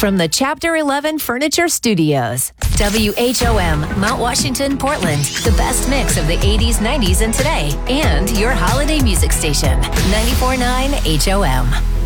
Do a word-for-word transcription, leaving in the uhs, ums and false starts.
From the Chapter eleven Furniture Studios, W H O M, Mount Washington, Portland, the best mix of the eighties, nineties, and today, and your holiday music station, ninety-four point nine H O M.